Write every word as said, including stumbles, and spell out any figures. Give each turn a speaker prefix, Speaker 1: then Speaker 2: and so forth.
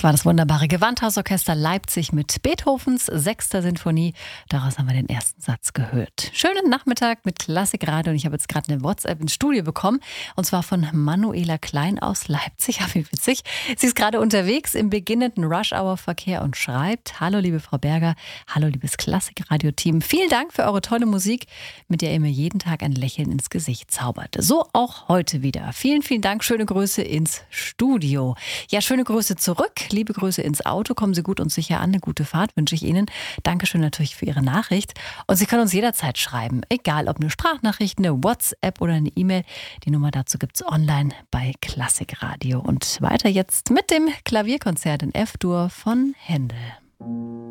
Speaker 1: Das war das wunderbare Gewandhausorchester Leipzig mit Beethovens sechster Sinfonie. Daraus haben wir den ersten Satz gehört. Schönen Nachmittag mit Klassikradio und ich habe jetzt gerade eine WhatsApp ins Studio bekommen und zwar von Manuela Klein aus Leipzig. Ja, wie witzig. Sie ist gerade unterwegs im beginnenden Rush-Hour-Verkehr und schreibt: Hallo liebe Frau Berger, hallo liebes Klassikradio-Team. Vielen Dank für eure tolle Musik, mit der ihr mir jeden Tag ein Lächeln ins Gesicht zaubert. So auch heute wieder. Vielen, vielen Dank. Schöne Grüße ins Studio. Ja, schöne Grüße zurück. Liebe Grüße ins Auto. Kommen Sie gut und sicher an. Eine gute Fahrt wünsche ich Ihnen. Dankeschön natürlich für Ihre Nachricht. Und Sie können uns jederzeit schreiben. Egal, ob eine Sprachnachricht, eine WhatsApp oder eine E-Mail. Die Nummer dazu gibt es online bei Klassikradio. Und weiter jetzt mit dem Klavierkonzert in F-Dur von Händel.